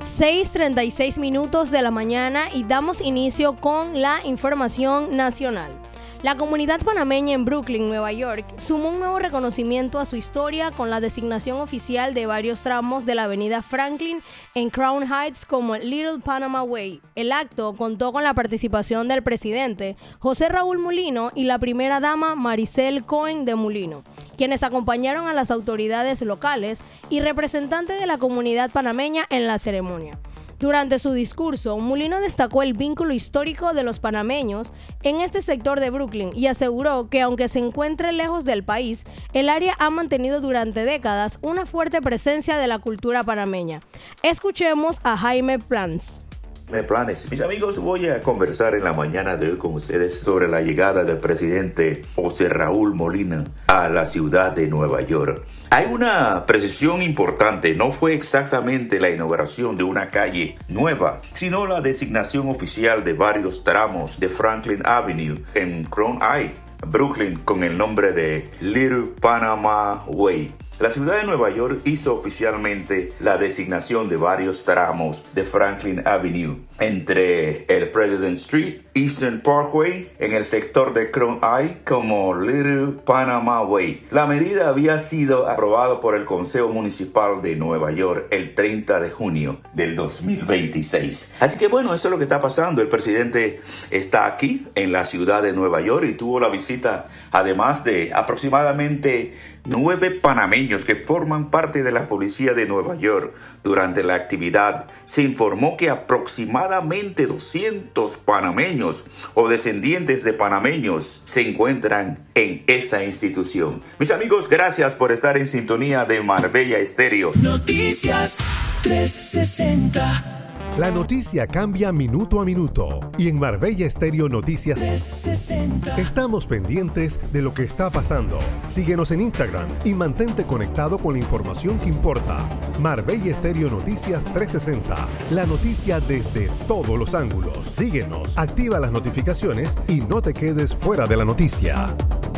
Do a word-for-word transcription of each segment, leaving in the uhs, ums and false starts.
seis treinta y seis minutos de la mañana y damos inicio con la información nacional. La comunidad panameña en Brooklyn, Nueva York, sumó un nuevo reconocimiento a su historia con la designación oficial de varios tramos de la avenida Franklin en Crown Heights como Little Panama Way. El acto contó con la participación del presidente José Raúl Mulino y la primera dama Maricel Cohen de Mulino, quienes acompañaron a las autoridades locales y representantes de la comunidad panameña en la ceremonia. Durante su discurso, Mulino destacó el vínculo histórico de los panameños en este sector de Brooklyn y aseguró que aunque se encuentre lejos del país, el área ha mantenido durante décadas una fuerte presencia de la cultura panameña. Escuchemos a Jaime Plans. Planes. Mis amigos, voy a conversar en la mañana de hoy con ustedes sobre la llegada del presidente José Raúl Mulino a la ciudad de Nueva York. Hay una precisión importante, no fue exactamente la inauguración de una calle nueva, sino la designación oficial de varios tramos de Franklin Avenue en Crown Heights, Brooklyn, con el nombre de Little Panama Way. La ciudad de Nueva York hizo oficialmente la designación de varios tramos de Franklin Avenue entre el President Street, Eastern Parkway, en el sector de Crown Heights como Little Panama Way. La medida había sido aprobada por el Consejo Municipal de Nueva York el treinta de junio del dos mil veintiséis. Así que bueno, eso es lo que está pasando. El presidente está aquí en la ciudad de Nueva York y tuvo la visita además de aproximadamente nueve panameños que forman parte de la policía de Nueva York. Durante la actividad se informó que aproximadamente doscientos panameños o descendientes de panameños se encuentran en esa institución. Mis amigos, gracias por estar en sintonía de Marbella Estéreo. Noticias trescientos sesenta. La noticia cambia minuto a minuto y en Marbella Estéreo Noticias trescientos sesenta. Estamos pendientes de lo que está pasando. Síguenos en Instagram y mantente conectado con la información que importa. Marbella Estéreo Noticias trescientos sesenta. La noticia desde todos los ángulos. Síguenos, activa las notificaciones y no te quedes fuera de la noticia.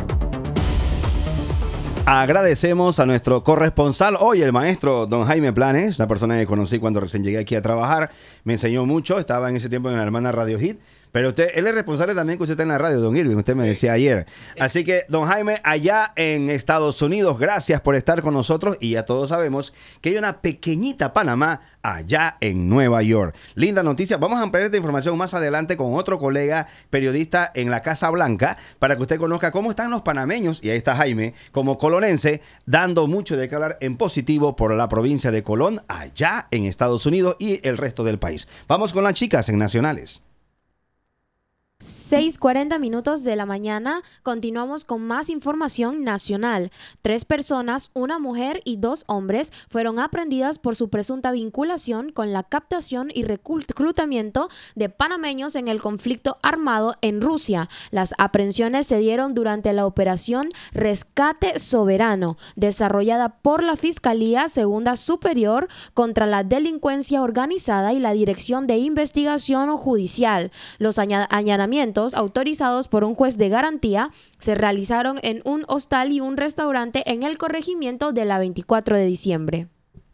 Agradecemos a nuestro corresponsal hoy, el maestro don Jaime Planes, una persona que conocí cuando recién llegué aquí a trabajar. Me enseñó mucho, estaba en ese tiempo en la hermana Radio Hit. Pero usted, él es responsable también que usted está en la radio, don Irving, usted me decía ayer. Así que, don Jaime, allá en Estados Unidos, gracias por estar con nosotros. Y ya todos sabemos que hay una pequeñita Panamá allá en Nueva York. Linda noticia. Vamos a ampliar esta información más adelante con otro colega periodista en la Casa Blanca para que usted conozca cómo están los panameños. Y ahí está Jaime, como colonense, dando mucho de qué hablar en positivo por la provincia de Colón, allá en Estados Unidos y el resto del país. Vamos con las chicas en Nacionales. seis cuarenta minutos de la mañana, continuamos con más información nacional. Tres personas, una mujer y dos hombres, fueron aprehendidas por su presunta vinculación con la captación y reclutamiento de panameños en el conflicto armado en Rusia. Las aprehensiones se dieron durante la operación Rescate Soberano, desarrollada por la Fiscalía Segunda Superior contra la Delincuencia Organizada y la Dirección de Investigación Judicial. Los allanamientos autorizados por un juez de garantía se realizaron en un hostal y un restaurante en el corregimiento de la veinticuatro de diciembre.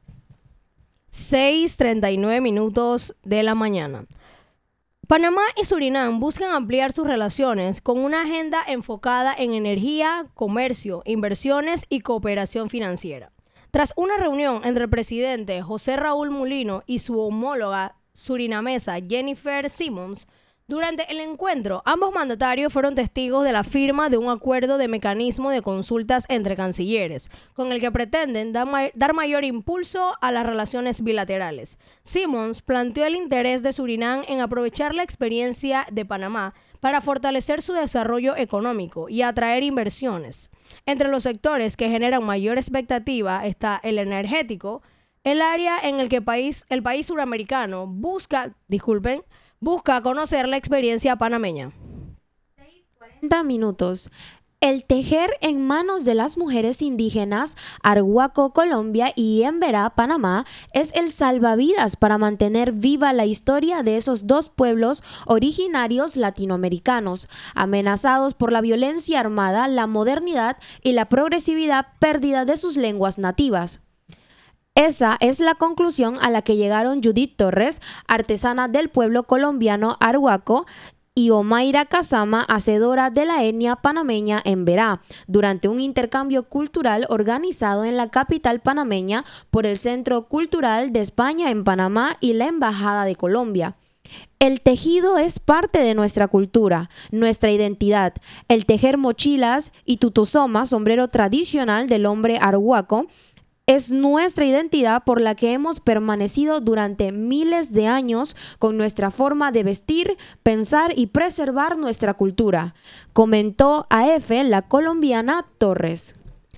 seis treinta y nueve minutos de la mañana. Panamá y Surinam buscan ampliar sus relaciones con una agenda enfocada en energía, comercio, inversiones y cooperación financiera. Tras una reunión entre el presidente José Raúl Mulino y su homóloga surinamesa Jennifer Simmons, durante el encuentro, ambos mandatarios fueron testigos de la firma de un acuerdo de mecanismo de consultas entre cancilleres, con el que pretenden dar, may- dar mayor impulso a las relaciones bilaterales. Simmons planteó el interés de Surinam en aprovechar la experiencia de Panamá para fortalecer su desarrollo económico y atraer inversiones. Entre los sectores que generan mayor expectativa está el energético, el área en el que país, el país suramericano busca, disculpen, busca conocer la experiencia panameña. seis cuarenta minutos. El tejer en manos de las mujeres indígenas Arhuaco, Colombia y Emberá, Panamá, es el salvavidas para mantener viva la historia de esos dos pueblos originarios latinoamericanos, amenazados por la violencia armada, la modernidad y la progresividad pérdida de sus lenguas nativas. Esa es la conclusión a la que llegaron Judith Torres, artesana del pueblo colombiano Arhuaco, y Omaira Kazama, hacedora de la etnia panameña en Berá, durante un intercambio cultural organizado en la capital panameña por el Centro Cultural de España en Panamá y la Embajada de Colombia. El tejido es parte de nuestra cultura, nuestra identidad. El tejer mochilas y tutosoma, sombrero tradicional del hombre arhuaco, es nuestra identidad por la que hemos permanecido durante miles de años con nuestra forma de vestir, pensar y preservar nuestra cultura, comentó a F la colombiana Torres.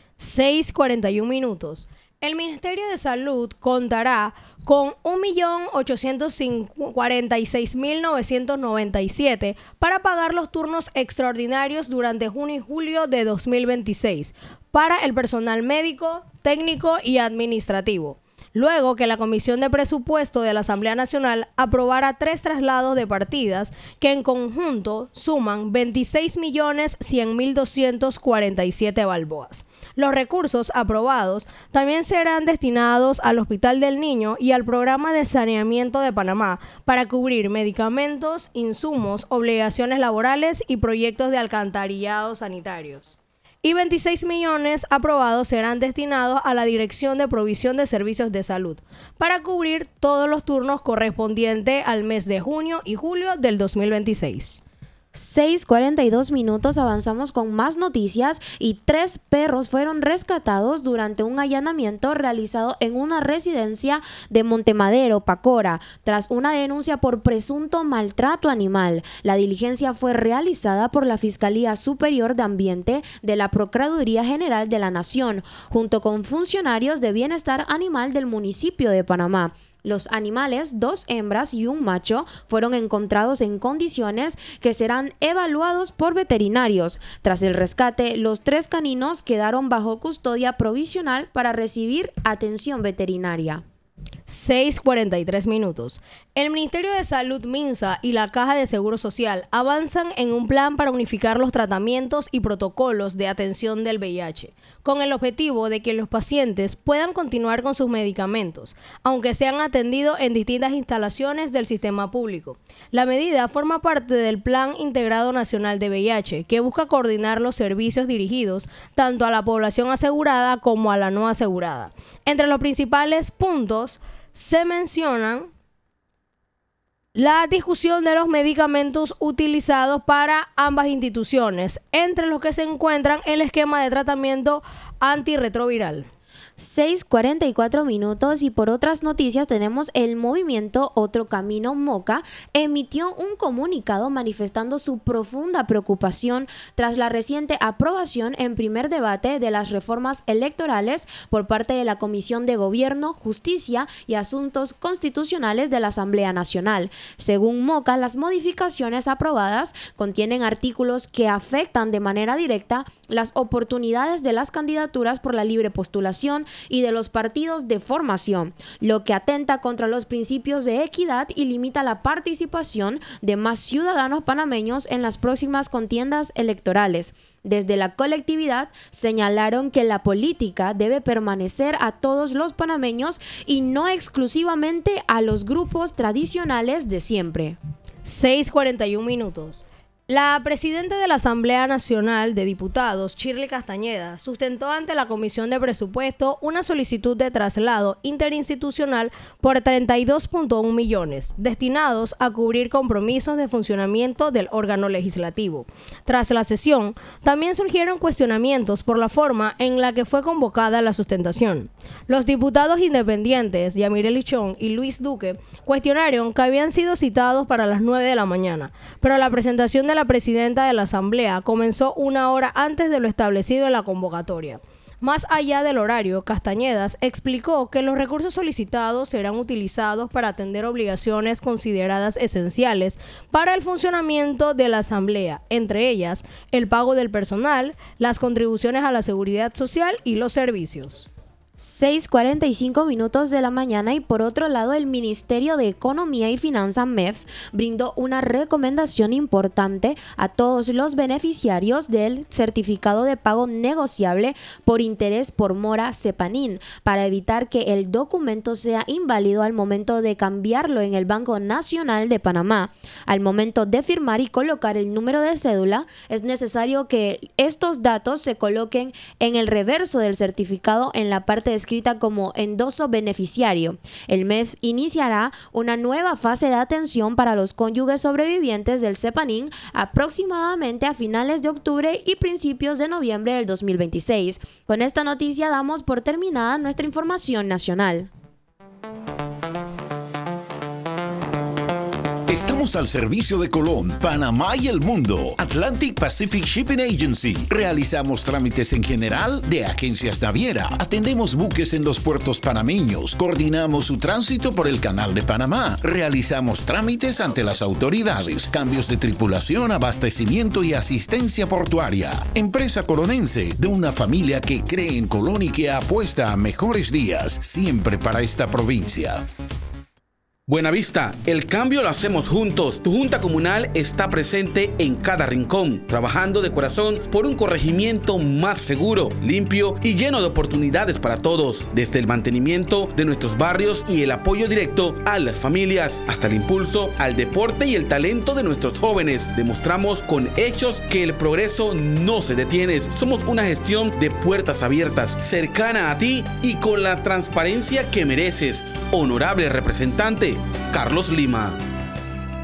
seis cuarenta y uno minutos. El Ministerio de Salud contará con un millón ochocientos cuarenta y seis mil novecientos noventa y siete para pagar los turnos extraordinarios durante junio y julio de dos mil veintiséis para el personal médico, técnico y administrativo, luego que la Comisión de Presupuesto de la Asamblea Nacional aprobara tres traslados de partidas que en conjunto suman veintiséis millones cien mil doscientos cuarenta y siete balboas. Los recursos aprobados también serán destinados al Hospital del Niño y al Programa de Saneamiento de Panamá para cubrir medicamentos, insumos, obligaciones laborales y proyectos de alcantarillado sanitarios. Y veintiséis millones aprobados serán destinados a la Dirección de Provisión de Servicios de Salud para cubrir todos los turnos correspondientes al mes de junio y julio del dos mil veintiséis. seis cuarenta y dos minutos, avanzamos con más noticias y tres perros fueron rescatados durante un allanamiento realizado en una residencia de Montemadero, Pacora, tras una denuncia por presunto maltrato animal. La diligencia fue realizada por la Fiscalía Superior de Ambiente de la Procuraduría General de la Nación, junto con funcionarios de bienestar animal del municipio de Panamá. Los animales, dos hembras y un macho, fueron encontrados en condiciones que serán evaluados por veterinarios. Tras el rescate, los tres caninos quedaron bajo custodia provisional para recibir atención veterinaria. seis cuarenta y tres minutos. El Ministerio de Salud, MINSA, y la Caja de Seguro Social avanzan en un plan para unificar los tratamientos y protocolos de atención del V I H, con el objetivo de que los pacientes puedan continuar con sus medicamentos, aunque sean atendidos en distintas instalaciones del sistema público. La medida forma parte del Plan Integrado Nacional de V I H, que busca coordinar los servicios dirigidos tanto a la población asegurada como a la no asegurada. Entre los principales puntos se mencionan la discusión de los medicamentos utilizados para ambas instituciones, entre los que se encuentran el esquema de tratamiento antirretroviral. seis cuarenta y cuatro minutos, y por otras noticias tenemos el movimiento Otro Camino Moca emitió un comunicado manifestando su profunda preocupación tras la reciente aprobación en primer debate de las reformas electorales por parte de la Comisión de Gobierno, Justicia y Asuntos Constitucionales de la Asamblea Nacional. Según Moca, las modificaciones aprobadas contienen artículos que afectan de manera directa las oportunidades de las candidaturas por la libre postulación y de los partidos de formación, lo que atenta contra los principios de equidad y limita la participación de más ciudadanos panameños en las próximas contiendas electorales. Desde la colectividad señalaron que la política debe permanecer a todos los panameños y no exclusivamente a los grupos tradicionales de siempre. seis cuarenta y uno minutos. La presidenta de la Asamblea Nacional de Diputados, Shirley Castañeda, sustentó ante la Comisión de Presupuesto una solicitud de traslado interinstitucional por treinta y dos punto uno millones, destinados a cubrir compromisos de funcionamiento del órgano legislativo. Tras la sesión, también surgieron cuestionamientos por la forma en la que fue convocada la sustentación. Los diputados independientes, Yamirel Lichón y Luis Duque, cuestionaron que habían sido citados para las nueve de la mañana, pero la presentación de la La presidenta de la Asamblea comenzó una hora antes de lo establecido en la convocatoria. Más allá del horario, Castañedas explicó que los recursos solicitados serán utilizados para atender obligaciones consideradas esenciales para el funcionamiento de la Asamblea, entre ellas el pago del personal, las contribuciones a la seguridad social y los servicios. seis cuarenta y cinco minutos de la mañana. Y por otro lado, el Ministerio de Economía y Finanzas M E F brindó una recomendación importante a todos los beneficiarios del certificado de pago negociable por interés por mora CEPANIN para evitar que el documento sea inválido al momento de cambiarlo en el Banco Nacional de Panamá. Al momento de firmar y colocar el número de cédula, es necesario que estos datos se coloquen en el reverso del certificado en la parte descrita como endoso beneficiario. El M E F iniciará una nueva fase de atención para los cónyuges sobrevivientes del CEPANIN aproximadamente a finales de octubre y principios de noviembre del dos mil veintiséis. Con esta noticia damos por terminada nuestra información nacional. Estamos al servicio de Colón, Panamá y el mundo. Atlantic Pacific Shipping Agency. Realizamos trámites en general de agencias naviera. Atendemos buques en los puertos panameños. Coordinamos su tránsito por el Canal de Panamá. Realizamos trámites ante las autoridades. Cambios de tripulación, abastecimiento y asistencia portuaria. Empresa colonense de una familia que cree en Colón y que apuesta a mejores días. Siempre para esta provincia. Buenavista, el cambio lo hacemos juntos. Tu Junta Comunal está presente en cada rincón, trabajando de corazón por un corregimiento más seguro, limpio y lleno de oportunidades para todos, desde el mantenimiento de nuestros barrios y el apoyo directo a las familias, hasta el impulso al deporte y el talento de nuestros jóvenes. Demostramos con hechos que el progreso no se detiene. Somos una gestión de puertas abiertas, cercana a ti y con la transparencia que mereces. Honorable representante, Carlos Lima.